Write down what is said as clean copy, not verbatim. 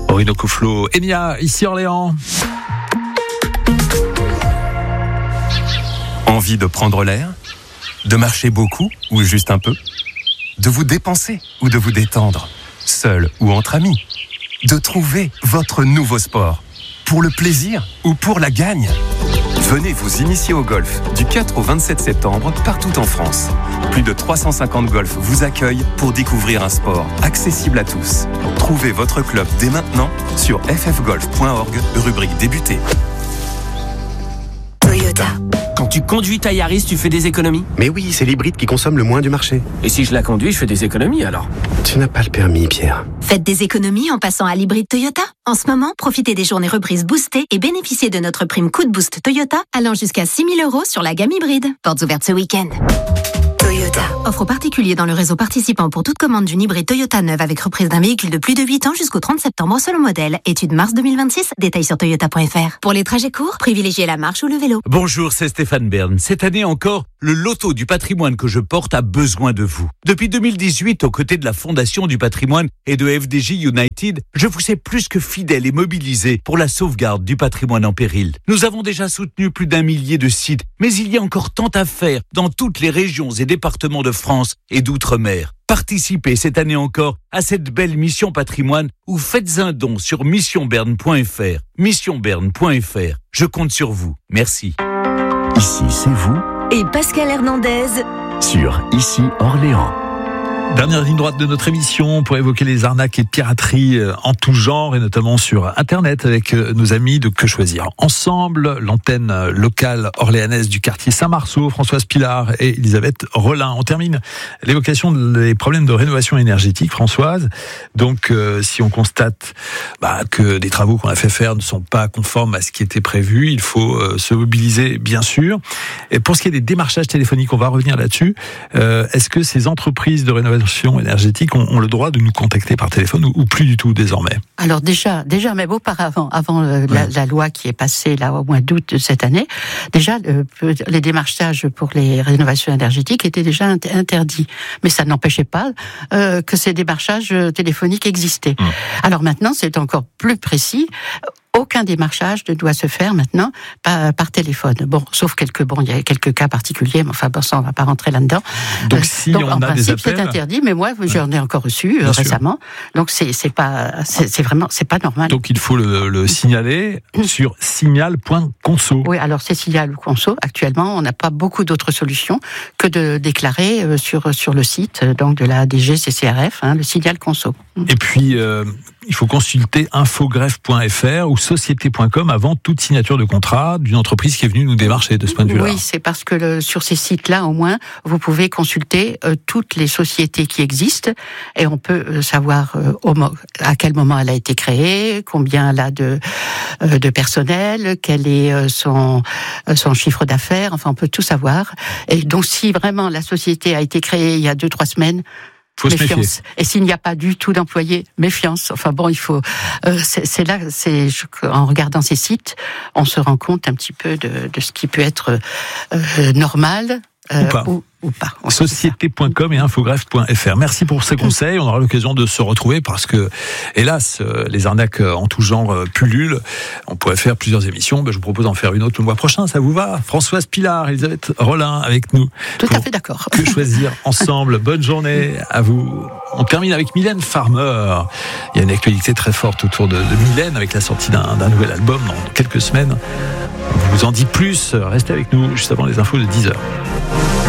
Orinoco Flow, Enya, ici Orléans. Envie de prendre l'air ? De marcher beaucoup ou juste un peu ? De vous dépenser ou de vous détendre ? Seul ou entre amis ? De trouver votre nouveau sport ? Pour le plaisir ou pour la gagne ? Venez vous initier au golf du 4 au 27 septembre partout en France. Plus de 350 golfs vous accueillent pour découvrir un sport accessible à tous. Trouvez votre club dès maintenant sur ffgolf.org, rubrique débuter. Toyota. Quand tu conduis ta Yaris, tu fais des économies ? Mais oui, c'est l'hybride qui consomme le moins du marché. Et si je la conduis, je fais des économies alors ? Tu n'as pas le permis, Pierre. Faites des économies en passant à l'hybride Toyota. En ce moment, profitez des journées reprises boostées et bénéficiez de notre prime coup de boost Toyota allant jusqu'à 6 000 € sur la gamme hybride. Portes ouvertes ce week-end. Toyota. Offre aux particuliers dans le réseau participant pour toute commande d'une hybride Toyota neuve avec reprise d'un véhicule de plus de 8 ans jusqu'au 30 septembre selon modèle. Étude mars 2026. Détails sur toyota.fr. Pour les trajets courts, privilégiez la marche ou le vélo. Bonjour, c'est Stéphane Bern. Cette année encore, le loto du patrimoine que je porte a besoin de vous. Depuis 2018, aux côtés de la Fondation du patrimoine et de FDJ United, je vous sais plus que fidèle et mobilisé pour la sauvegarde du patrimoine en péril. Nous avons déjà soutenu plus d'1 millier de sites, mais il y a encore tant à faire dans toutes les régions et départements de France et d'outre-mer. Participez cette année encore à cette belle mission patrimoine ou faites un don sur missionberne.fr. Missionberne.fr. Je compte sur vous. Merci. Ici, c'est vous et Pascal Hernandez sur Ici Orléans. Dernière ligne droite de notre émission pour évoquer les arnaques et pirateries en tout genre et notamment sur Internet avec nos amis de Que Choisir Ensemble, l'antenne locale orléanaise du quartier Saint-Marceau, Françoise Pilar et Elisabeth Rollin. On termine l'évocation des problèmes de rénovation énergétique, Françoise. Donc, si on constate que des travaux qu'on a fait faire ne sont pas conformes à ce qui était prévu, il faut se mobiliser, bien sûr. Et pour ce qui est des démarchages téléphoniques, on va revenir là-dessus. Est-ce que ces entreprises de rénovation énergétique ont le droit de nous contacter par téléphone ou plus du tout désormais ? Alors déjà, même auparavant, avant la loi qui est passée là au mois d'août de cette année, déjà les démarchages pour les rénovations énergétiques étaient déjà interdits. Mais ça n'empêchait pas que ces démarchages téléphoniques existaient. Alors maintenant, c'est encore plus précis. Aucun démarchage ne doit se faire maintenant par téléphone. Bon, sauf il y a quelques cas particuliers, mais enfin, ça, on va pas rentrer là-dedans. Donc, si on en a principe, des appels, c'est interdit, mais moi, j'en ai encore reçu récemment. Donc, c'est pas normal. Donc, il faut le signaler sur signal.conso. Oui, alors c'est signal.conso. Actuellement, on n'a pas beaucoup d'autres solutions que de déclarer sur le site donc de la DGCCRF, le signal.conso. Et puis, il faut consulter infogreffe.fr ou société.com avant toute signature de contrat d'une entreprise qui est venue nous démarcher de ce point de vue-là. Oui, c'est parce que sur ces sites-là, au moins, vous pouvez consulter toutes les sociétés qui existent et on peut savoir à quel moment elle a été créée, combien elle a de personnel, quel est son chiffre d'affaires, enfin on peut tout savoir. Et donc si vraiment la société a été créée il y a 2-3 semaines, méfiance. Et s'il n'y a pas du tout d'employés, méfiance. Enfin bon, il faut. En regardant ces sites, on se rend compte un petit peu de ce qui peut être normal. Ou pas. Société.com et infogreffe.fr. Merci pour ces conseils. On aura l'occasion de se retrouver parce que, hélas, les arnaques en tout genre pullulent. On pourrait faire plusieurs émissions. Je vous propose d'en faire une autre le mois prochain. Ça vous va ? Françoise Pilar, Elisabeth Rollin avec nous. Tout à fait d'accord. Que choisir ensemble. Bonne journée à vous. On termine avec Mylène Farmer. Il y a une actualité très forte autour de Mylène avec la sortie d'un nouvel album dans quelques semaines. On vous en dit plus. Restez avec nous juste avant les infos de 10h.